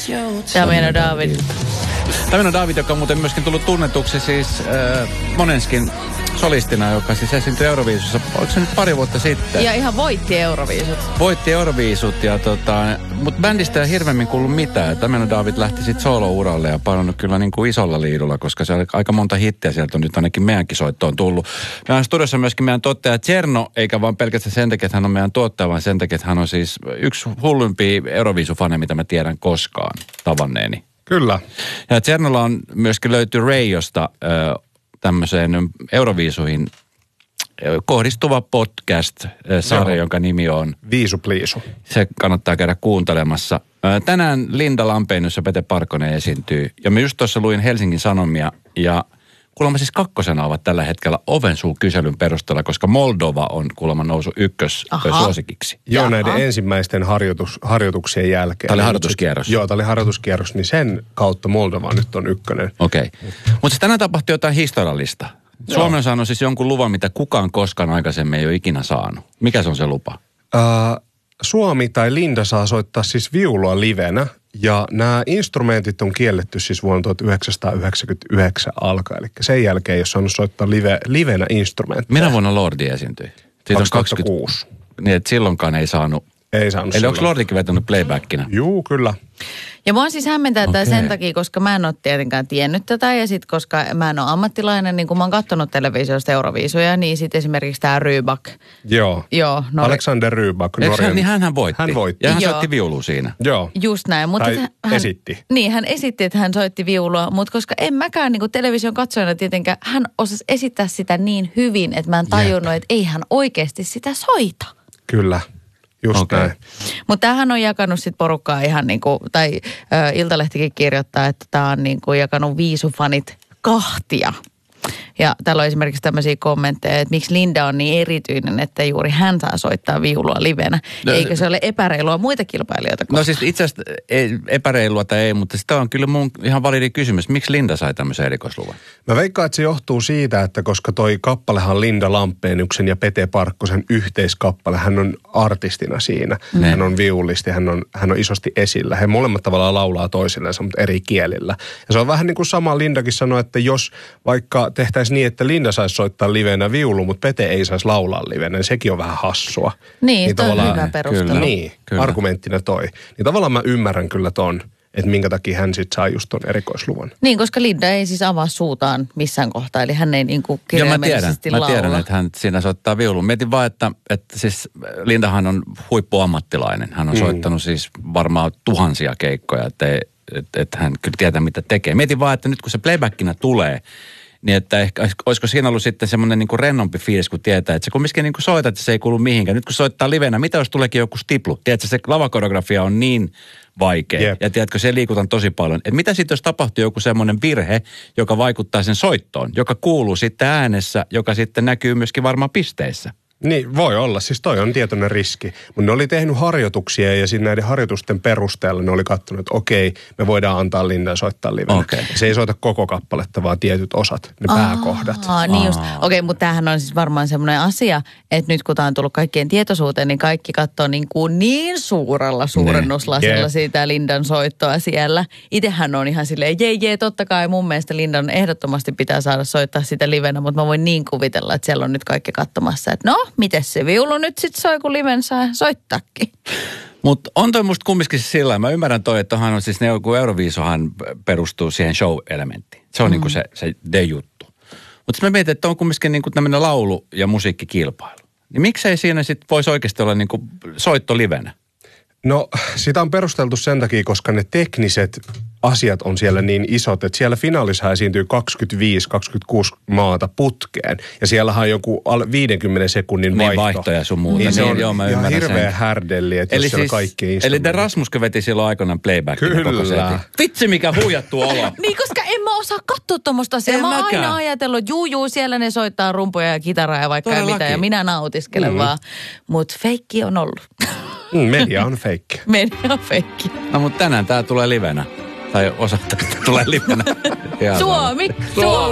Tamino David. Tamino David, joka on muuten myöskin tullut tunnetuksi siis monenskin solistina, joka siis esiintyi Euroviisussa, oliko se nyt pari vuotta sitten? Ja ihan voitti Euroviisut. Voitti Euroviisut, ja mutta bändistä ei hirveämmin kuullut mitään. Tamino David lähti sitten solo-uralle ja painonut kyllä niin kuin isolla liidulla, koska se oli aika monta hittiä sieltä on nyt ainakin meidänkin soittoon tullut. Meillä on studiossa myöskin meidän tuottaja Tjerno, eikä vaan pelkästään sen takia, että hän on meidän tuottaja, vaan sen takia, että hän on siis yksi hulluimpia Euroviisufane, mitä mä tiedän koskaan tavanneeni. Kyllä. Ja Tjernolla on myöskin löytyy Radiosta tämmöiseen Euroviisuihin kohdistuva podcast-sarja, jonka nimi on Viisu Pliisu. Se kannattaa käydä kuuntelemassa. Tänään Linda Lampeenus ja Pete Parkkonen esiintyy. Ja mä just tuossa luin Helsingin Sanomia ja kuulemma siis kakkosena ovat tällä hetkellä Ovensuu-kyselyn perusteella, koska Moldova on kuulemma noussut ykkössuosikiksi. Joo, näiden ensimmäisten harjoituksien jälkeen. Tämä oli harjoituskierros. Joo, tämä oli harjoituskierros, niin sen kautta Moldova nyt on ykkönen. Okei. Mutta siis tänään tapahtui jotain historiallista. Suomi on saanut siis jonkun luvan, mitä kukaan koskaan aikaisemmin ei ole ikinä saanut. Mikä se on se lupa? Suomi tai Linda saa soittaa siis viulua livenä. Ja nämä instrumentit on kielletty siis vuonna 1999 alkaen. Eli sen jälkeen ei ole saanut soittaa livenä instrumentteja. Minä vuonna Lordi esiintyi? 2006. Niin, että silloinkaan ei saanut. Ei saanut. Eli onko Lordikin vetänyt playbackina? Juu, kyllä. Ja mua siis hämmentää tämä sen takia, koska mä en ole tietenkään tiennyt tätä. Ja sitten koska mä en ole ammattilainen, niin kun mä oon katsonut televisiosta Euroviisuja, niin sitten esimerkiksi tämä Rybak. Joo. Alexander Rybak. Niin hänhän voitti. Hän voitti. Ja hän soitti viulua siinä. Joo. Just näin. Mutta hän esitti. Niin, hän esitti, että hän soitti viulua. Mutta koska en mäkään niin television katsojana tietenkään, hän osasi esittää sitä niin hyvin, että mä en tajunnut, että ei hän oikeasti sitä soita. Kyllä. Just näin. Mutta tämähän on jakanut sit porukkaa ihan niin kuin, tai Iltalehtikin kirjoittaa, että tämä on niin kuin jakanut viisufanit kahtia. Ja täällä on esimerkiksi tämmöisiä kommentteja, että miksi Linda on niin erityinen, että juuri hän saa soittaa viulua livenä. Eikö se ole epäreilua muita kilpailijoita kohtaan? No siis itse asiassa epäreilua tai ei, mutta sitä on kyllä mun ihan validi kysymys. Miksi Linda sai tämmöisen erikoisluvan? Mä veikkaan, että se johtuu siitä, että koska toi kappalehan Linda Lampeenuksen ja Pete Parkkosen yhteiskappale, hän on artistina siinä. Hän on viulisti, hän on isosti esillä. He molemmat tavallaan laulaa toisillensa, mutta eri kielillä. Ja se on vähän niin kuin sama Lindakin sanoi, että jos vaikka tehtäisiin niin, että Linda saisi soittaa livenä viulu, mutta Pete ei saisi laulaa livenä, niin sekin on vähän hassua. Niin toi on hyvä perustelu. Niin, argumenttina toi. Niin tavallaan mä ymmärrän kyllä ton, että minkä takia hän sitten saa just ton erikoisluvan. Niin, koska Linda ei siis avaa suutaan missään kohtaa, eli hän ei niinku kirjaimellisesti laula. Mä tiedän, että hän siinä soittaa viulun. Mietin vaan, että siis Lindahan on huippuammattilainen. Hän on soittanut siis varmaan tuhansia keikkoja, että hän kyllä tietää, mitä tekee. Mietin vaan, että nyt kun se playbackina tulee, niin että ehkä, olisiko siinä ollut sitten semmoinen niin kuin rennompi fiilis, kun tietää, että se kumminkin niin kuin soitat, että se ei kuulu mihinkään. Nyt kun soittaa livenä, mitä jos tuleekin joku stiplu? Tiedätkö, se lavakoreografia on niin vaikea. Yep. Ja tiedätkö, se liikutaan tosi paljon. Että mitä sitten, jos tapahtuu joku semmoinen virhe, joka vaikuttaa sen soittoon, joka kuuluu sitten äänessä, joka sitten näkyy myöskin varmaan pisteissä? Niin, voi olla. Siis toi on tietoinen riski. Mutta ne oli tehnyt harjoituksia ja siinä näiden harjoitusten perusteella ne oli katsonut, että okei, me voidaan antaa Lindan soittaa livenä. Okay. Se ei soita koko kappaletta, vaan tietyt osat, ne pääkohdat. Niin just. Okei, mutta tämähän on siis varmaan semmoinen asia, että nyt kun tämä on tullut kaikkien tietoisuuteen, niin kaikki katsoo niin suurella suurennuslasilla siitä Lindan soittoa siellä. Itsehän on ihan silleen, totta kai mun mielestä Lindan ehdottomasti pitää saada soittaa sitä livenä, mutta mä voin niin kuvitella, että siellä on nyt kaikki katsomassa, että miten se viulu nyt sitten soi, kun liven saa soittaakin? Mutta on toi musta kumminkin sillä, mä ymmärrän toi, että onhan on siis Euroviisuhan perustuu siihen show-elementtiin. Se on niinku se juttu. Mutta mä mietin, että on kumminkin niinku tämmöinen laulu- ja musiikkikilpailu. Niin miksei siinä sitten voisi oikeasti olla niinku soitto livenä? No, sitä on perusteltu sen takia, koska ne tekniset asiat on siellä niin isot, että siellä finaalissa esiintyy 25-26 maata putkeen. Ja siellähän on joku 50 sekunnin vaihto. Vaihto ja sun muuta. Niin se on ihan hirveä härdelli, että jos siellä kaikki instrumentit. Eli te Rasmuska veti silloin aikanaan playbackin. Kyllä. Vitsi, mikä huijattu olo. Niin, koska en mä osaa katsoa tuommoista asiaa. Mä oon aina ajatellut, siellä ne soittaa rumpuja ja kitaraa ja vaikka mitä. Ja minä nautiskelen vaan. Mutta feikki on ollut. Media on feikki. Media on feikki. No, mutta tänään tää tulee livenä. Tai osa tästä tulee livenä. Suomi!